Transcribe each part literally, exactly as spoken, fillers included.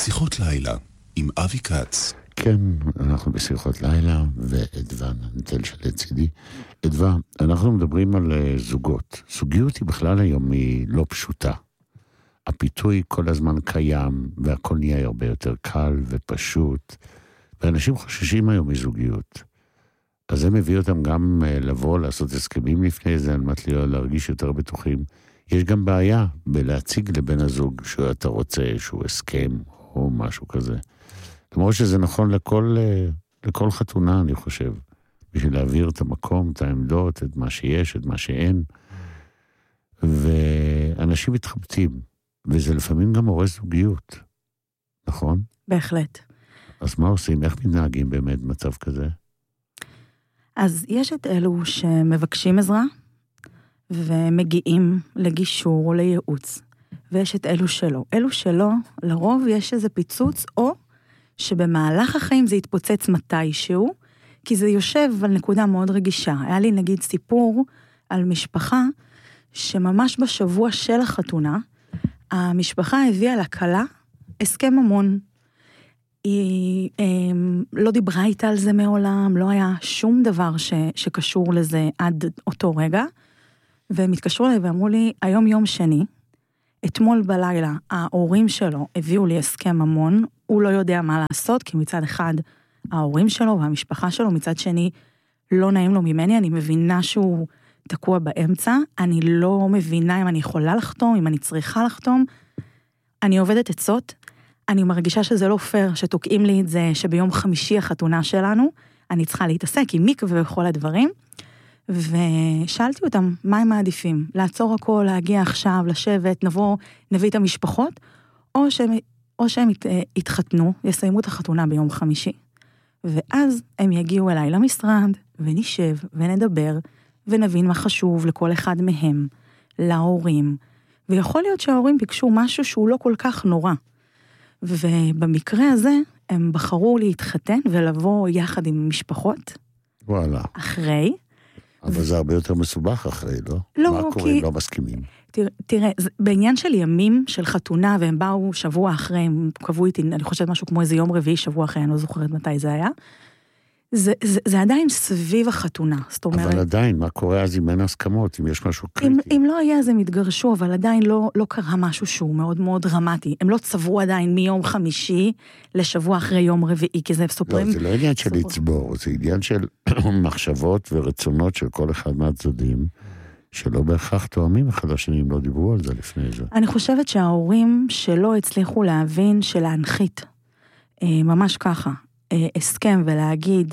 שיחות לילה עם אבי כץ. כן, אנחנו בשיחות לילה, ואדווה נטל שלצידי. אדווה, אנחנו מדברים על זוגות. זוגיות היא בכלל היום היא לא פשוטה. הפיתוי כל הזמן קיים, והכל נהיה הרבה יותר קל ופשוט, ואנשים חוששים היום מזוגיות. אז זה מביא אותם גם לבוא, לעשות הסכמים לפני זה, על מנת להרגיש יותר בטוחים. יש גם בעיה בלהציג לבן הזוג שאתה רוצה שהוא הסכם או משהו כזה. למרות שזה נכון לכל, לכל חתונה, אני חושב, בשביל להעביר את המקום, את העמדות, את מה שיש, את מה שאין. ואנשים מתחבטים, וזה לפעמים גם הורס זוגיות, נכון? בהחלט. אז מה עושים? איך מתנהגים באמת במצב כזה? אז יש את אלו שמבקשים עזרה, ומגיעים לגישור או לייעוץ, ויש את אלו שלא. אלו שלא, לרוב יש איזה פיצוץ, או שבמהלך החיים זה יתפוצץ מתישהו, כי זה יושב על נקודה מאוד רגישה. היה לי נגיד סיפור על משפחה, שממש בשבוע של החתונה, המשפחה הביאה לכלה הסכם ממון. היא אה, לא דיברה איתה על זה מעולם, לא היה שום דבר ש, שקשור לזה עד אותו רגע, והם התקשרו אליי ואמרו לי, היום יום שני, אתמול בלילה ההורים שלו הביאו לי הסכם ממון, הוא לא יודע מה לעשות, כי מצד אחד ההורים שלו והמשפחה שלו, מצד שני לא נעים לו ממני, אני מבינה שהוא תקוע באמצע, אני לא מבינה אם אני יכולה לחתום, אם אני צריכה לחתום, אני עובדת עצות, אני מרגישה שזה לא פייר, שתוקעים לי את זה, שביום חמישי החתונה שלנו, אני צריכה להתעסק עם מקווה וכל הדברים, ושאלתי אותם, מה הם מעדיפים? לעצור הכל, להגיע עכשיו, לשבת, נבוא, נביא את המשפחות, או שהם, או שהם יתחתנו, יסיימו את החתונה ביום חמישי, ואז הם יגיעו אליי למשרד, ונשב, ונדבר, ונבין מה חשוב לכל אחד מהם, להורים, ויכול להיות שההורים ביקשו משהו שהוא לא כל כך נורא, ובמקרה הזה, הם בחרו להתחתן ולבוא יחד עם משפחות. וואלה. אחרי. אבל זה הרבה יותר מסובך אחרי, לא? לא, מה קורה אם לא מסכימים? תראה, תראה, בעניין של ימים של חתונה, והם באו שבוע אחרי, הם קבעו איתי, אני חושבת משהו כמו איזה יום רביעי, שבוע אחרי, אני לא זוכרת מתי זה היה. זה, זה, זה עדיין סביב החתונה, זאת אומרת... אבל עדיין, מה קורה אז אם אין הסכמות, אם יש משהו קריטי? אם, אם לא היה, אז הם התגרשו, אבל עדיין לא, לא קרה משהו שהוא מאוד מאוד דרמטי. הם לא צברו עדיין מיום חמישי לשבוע אחרי יום רביעי, כי זה סופרים... לא, זה לא עניין של לצבור, זה עניין של מחשבות ורצונות של כל אחד מהצדדים, שלא בהכרח תואמים אחד השני, אם לא דיברו על זה לפני זה. אני חושבת שההורים שלא הצליחו להבין שלהנחית, ממש ככה, הסכם ולהגיד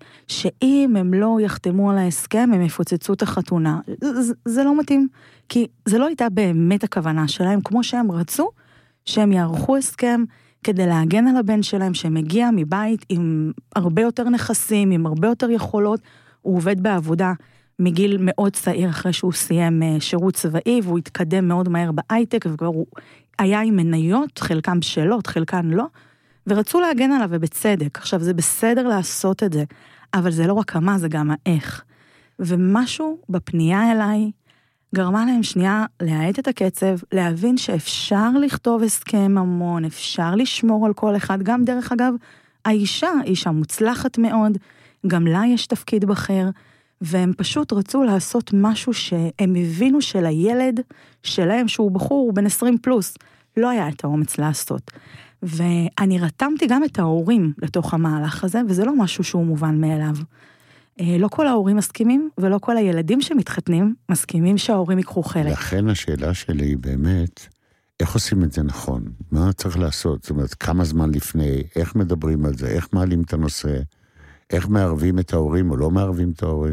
שאם הם לא יחתמו על ההסכם, הם יפוצצו את החתונה. זה, זה לא מתאים, כי זה לא הייתה באמת הכוונה שלהם, כמו שהם רצו, שהם יערכו הסכם כדי להגן על הבן שלהם, שמגיע מבית עם הרבה יותר נכסים, עם הרבה יותר יכולות, הוא עובד בעבודה מגיל מאוד צעיר אחרי שהוא סיים שירות צבאי, והוא התקדם מאוד מהר בהייטק, וכבר הוא היה עם מניות, חלקם בשלות, חלקן לא, ורצו להגן עליו ובצדק. עכשיו, זה בסדר לעשות את זה, אבל זה לא רק מה, זה גם האיך. ומשהו בפנייה אליי גרמה להם שנייה להאט את הקצב, להבין שאפשר לכתוב הסכם ממון, אפשר לשמור על כל אחד, גם דרך אגב, האישה, אישה מוצלחת מאוד, גם לה יש תפקיד בחר, והם פשוט רצו לעשות משהו שהם הבינו שלילד שלהם, שהוא בחור, הוא בן עשרים פלוס, לא היה את האומץ לעשות. ואני רתמתי גם את ההורים לתוך המהלך הזה, וזה לא משהו שהוא מובן מאליו. לא כל ההורים מסכימים, ולא כל הילדים שמתחתנים מסכימים שההורים יקחו חלק. לכן השאלה שלי היא באמת, איך עושים את זה נכון? מה צריך לעשות? זאת אומרת, כמה זמן לפני, איך מדברים על זה, איך מעלים את הנושא, איך מערבים את ההורים או לא מערבים את ההורים?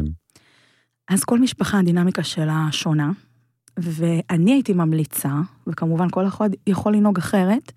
אז כל משפחה, הדינמיקה שלה שונה, ואני הייתי ממליצה, וכמובן כל אחד יכול לנהוג אחרת,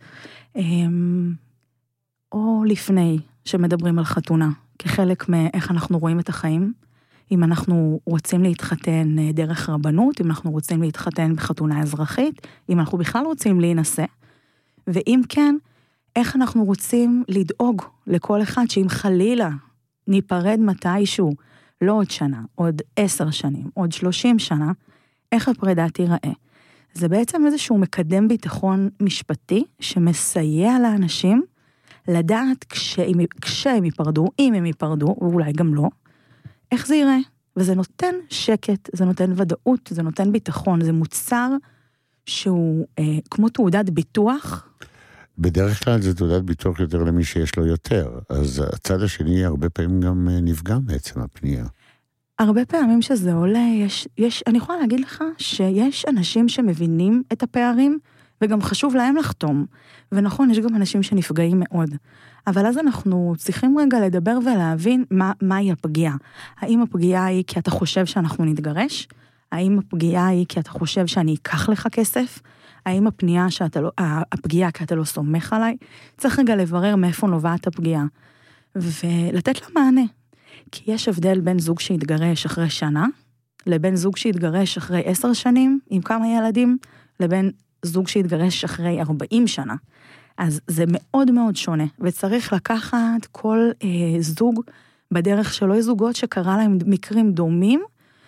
או לפני שמדברים על חתונה, כחלק מאיך אנחנו רואים את החיים, אם אנחנו רוצים להתחתן דרך רבנות, אם אנחנו רוצים להתחתן בחתונה אזרחית, אם אנחנו בכלל רוצים להינשא, ואם כן, איך אנחנו רוצים לדאוג לכל אחד, שאם חלילה ניפרד מתישהו, לא עוד שנה, עוד עשר שנים, עוד שלושים שנה, איך הפרידה תיראה. זה בעצם איזשהו מקדם ביטחון משפטי, שמסייע לאנשים לדעת כשהם, כשהם ייפרדו, אם הם ייפרדו, ואולי גם לא, איך זה ייראה. וזה נותן שקט, זה נותן ודאות, זה נותן ביטחון, זה מוצר שהוא אה, כמו תעודת ביטוח. בדרך כלל זה תעודת ביטוח יותר למי שיש לו יותר, אז הצד השני הרבה פעמים גם נפגע מעצם הפנייה. הרבה פעמים שזה עולה, יש, יש, אני יכולה להגיד לך שיש אנשים שמבינים את הפערים, וגם חשוב להם לחתום. ונכון, יש גם אנשים שנפגעים מאוד. אבל אז אנחנו צריכים רגע לדבר ולהבין מה, מהי הפגיעה. האם הפגיעה היא כי אתה חושב שאנחנו נתגרש? האם הפגיעה היא כי אתה חושב שאני אקח לך כסף? האם הפנייה שאתה לא, הפגיעה כי אתה לא סומך עליי? צריך רגע לברר מאיפה נובעת הפגיעה. ולתת לה מענה. כי יש הבדל בין זוג שהתגרש אחרי שנה, לבין זוג שהתגרש אחרי עשר שנים, עם כמה ילדים, לבין זוג שהתגרש אחרי ארבעים שנה. אז זה מאוד מאוד שונה, וצריך לקחת כל אה, זוג בדרך שלו, יש זוגות שקרה להם מקרים דומים,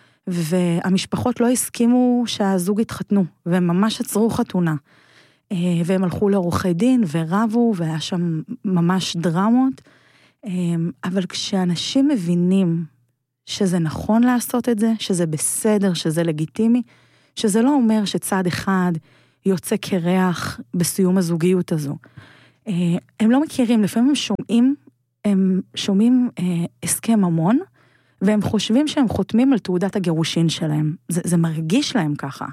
והמשפחות לא הסכימו שהזוג התחתנו, והם ממש עצרו חתונה. אה, והם הלכו לעורכי דין, ורבו, והיה שם ממש דרמות. אה, אבל כשאנשים מבינים שזה נכון לעשות את זה, שזה בסדר, שזה לגיטימי, שזה לא אומר שצד אחד יוצא קרח בסיום הזוגיות הזו. הם לא מכירים, לפעמים הם שומעים, הם שומעים הסכם ממון, והם חושבים שהם חותמים על תעודת הגירושין שלהם. זה, זה מרגיש להם ככה.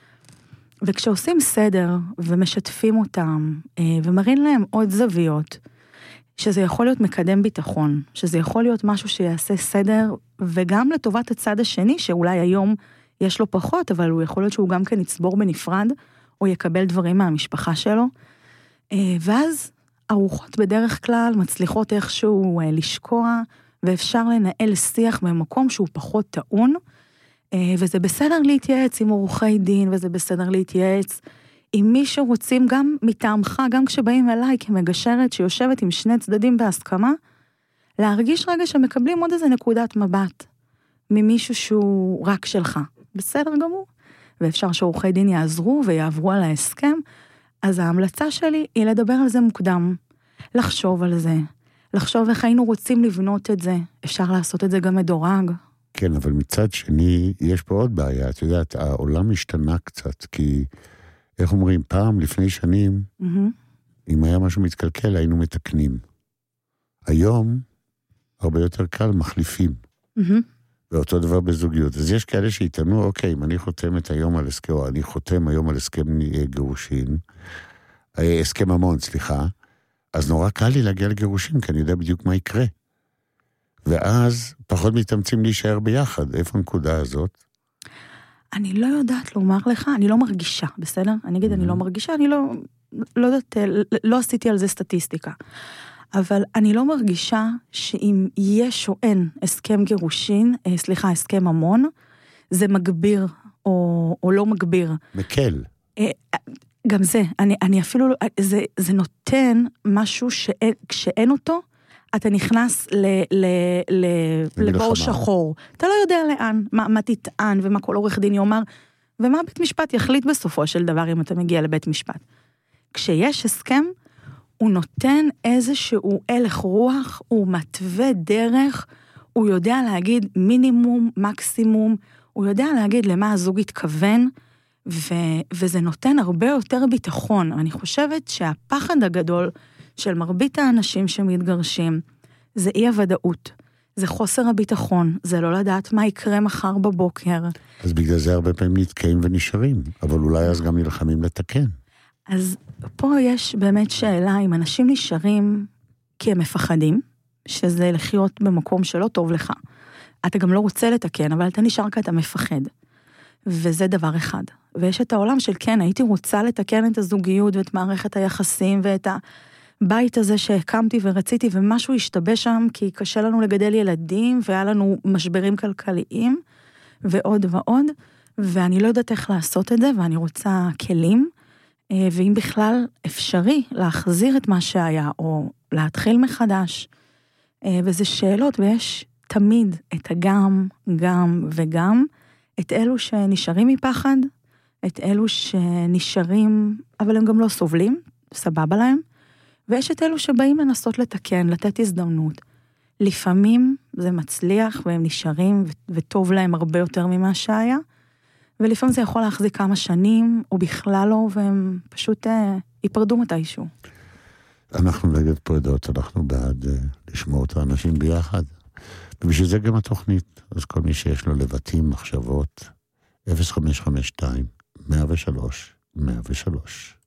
וכשעושים סדר ומשתפים אותם, ומראים להם עוד זוויות, שזה יכול להיות מקדם ביטחון, שזה יכול להיות משהו שיעשה סדר, וגם לטובת הצד השני, שאולי היום יש לו פחות, אבל הוא יכול להיות שהוא גם כן יצבור בנפרד, או יקבל דברים מהמשפחה שלו. ואז ארוחות בדרך כלל מצליחות איכשהו לשקוע, ואפשר לנהל שיח במקום שהוא פחות טעון, וזה בסדר להתייעץ עם עורכי דין, וזה בסדר להתייעץ עם מי שרוצים גם מטעמך, גם כשבאים אליי כמגשרת שיושבת עם שני צדדים בהסכמה, להרגיש רגע שמקבלים עוד איזה נקודת מבט, ממישהו שהוא רק שלך. בסדר גמור. ואפשר שעורכי דין יעזרו ויעברו על ההסכם, אז ההמלצה שלי היא לדבר על זה מוקדם, לחשוב על זה, לחשוב איך היינו רוצים לבנות את זה, אפשר לעשות את זה גם מדורג. כן, אבל מצד שני, יש פה עוד בעיה, את יודעת, העולם השתנה קצת, כי, איך אומרים, פעם, לפני שנים, mm-hmm. אם היה משהו מתקלקל, היינו מתקנים. היום, הרבה יותר קל, מחליפים. Mm-hmm. ואותו דבר בזוגיות. אז יש כאלה שיתנו, אוקיי, אם אני חותם את היום על הסכם, או אני חותם היום על הסכם גירושין, הסכם ממון, סליחה, אז נורא קל לי להגיע לגירושין, כי אני יודע בדיוק מה יקרה. ואז פחות מתאמצים להישאר ביחד. איפה הנקודה הזאת? אני לא יודעת לומר לך, אני לא מרגישה, בסדר? אני אגיד, אני לא מרגישה, אני לא, לא יודעת, לא עשיתי על זה סטטיסטיקה. אבל אני לא מרגישה שאם יש או אין הסכם גירושין, סליחה, הסכם ממון, זה מגביר או, או לא מגביר. מקל. גם זה, אני, אני אפילו, זה, זה נותן משהו שכשאין אותו, אתה נכנס ל, ל, ל, לבור שחור. אתה לא יודע לאן, מה, מה תטען ומה כל עורך דין יאמר, ומה בית משפט יחליט בסופו של דבר אם אתה מגיע לבית משפט. כשיש הסכם, הוא נותן איזשהו הלך רוח, הוא מתווה דרך, הוא יודע להגיד מינימום, מקסימום, הוא יודע להגיד למה הזוג התכוון, ו- וזה נותן הרבה יותר ביטחון. אני חושבת שהפחד הגדול של מרבית האנשים שמתגרשים, זה אי הוודאות, זה חוסר הביטחון, זה לא לדעת מה יקרה מחר בבוקר. אז בגלל זה הרבה פעמים נתקעים ונשארים, אבל אולי אז גם נלחמים לתקן. אז פה יש באמת שאלה, אם אנשים נשארים כי הם מפחדים, שזה לחיות במקום שלא טוב לך. אתה גם לא רוצה לתקן, אבל אתה נשאר כי אתה מפחד. וזה דבר אחד. ויש את העולם של כן, הייתי רוצה לתקן את הזוגיות ואת מערכת היחסים ואת הבית הזה שהקמתי ורציתי, ומשהו השתבש שם כי קשה לנו לגדל ילדים, והיה לנו משברים כלכליים, ועוד ועוד, ואני לא יודעת איך לעשות את זה, ואני רוצה כלים, ואם בכלל אפשרי להחזיר את מה שהיה, או להתחיל מחדש, וזה שאלות, ויש תמיד את הגם, גם וגם, את אלו שנשארים מפחד, את אלו שנשארים, אבל הם גם לא סובלים, סבבה להם, ויש את אלו שבאים לנסות לתקן, לתת הזדמנות. לפעמים זה מצליח, והם נשארים, וטוב להם הרבה יותר ממה שהיה, ולפעמים זה יכול להחזיק כמה שנים, או בכלל לא, והם פשוט אה, ייפרדו מתישהו. אנחנו נגד פרידות, אנחנו בעד uh, לשמור את האנשים ביחד. ובשביל זה גם התוכנית. אז כל מי שיש לו לבטים, מחשבות, אפס חמש חמש שתיים, מאה ושלוש, מאה ושלוש.